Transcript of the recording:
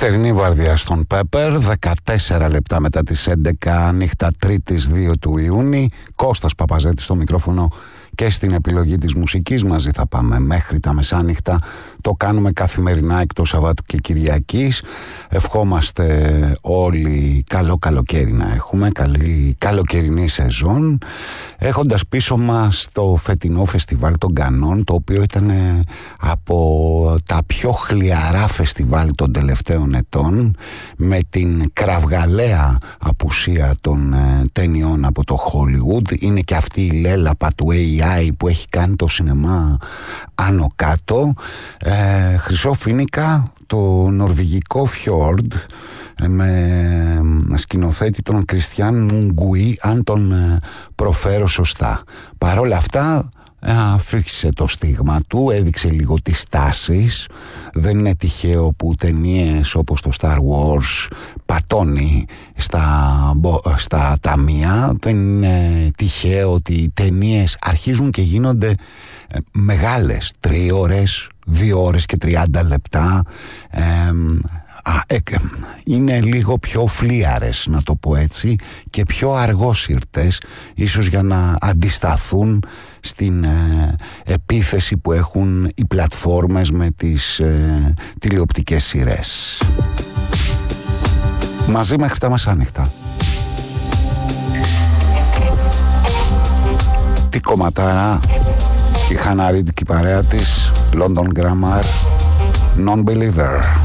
Νυχτερινή βάρδια στον Πέπερ, 14 λεπτά μετά τις 11, νύχτα Τρίτης 2 του Ιούνιου. Κώστας Παπαζέτης στο μικρόφωνο και στην επιλογή της μουσικής. Μαζί θα πάμε μέχρι τα μεσάνυχτα. Το κάνουμε καθημερινά εκτός Σαββάτου και Κυριακής. Ευχόμαστε όλοι καλό καλοκαίρι να έχουμε, καλή καλοκαιρινή σεζόν, έχοντας πίσω μας το φετινό φεστιβάλ των Κανών, το οποίο ήταν από τα πιο χλιαρά φεστιβάλ των τελευταίων ετών, με την κραυγαλαία απουσία των ταινιών από το Hollywood. Είναι και αυτή η λέλαπα του AI που έχει κάνει το σινεμά άνω κάτω. Χρυσό Φοίνικα, το νορβηγικό Fjord, με σκηνοθέτη τον Κριστιαν Μουγκουί, αν τον προφέρω σωστά. Παρόλα αυτά αφήξε το στίγμα του, έδειξε λίγο τις τάσεις. Δεν είναι τυχαίο που ταινίες όπως το Star Wars πατώνει στα ταμεία. Δεν είναι τυχαίο ότι οι ταινίες αρχίζουν και γίνονται μεγάλες, 3 ώρες, 2 ώρες και 30 λεπτά. Είναι λίγο πιο φλίαρες, να το πω έτσι, και πιο αργόσυρτες, ίσως για να αντισταθούν στην επίθεση που έχουν οι πλατφόρμες με τις τηλεοπτικές σειρές. Μαζί μέχρι τα μεσάνυχτα. Τι κομματάρα, η Χάνα Ρίντ και η παρέα της, London Grammar, Non-Believer.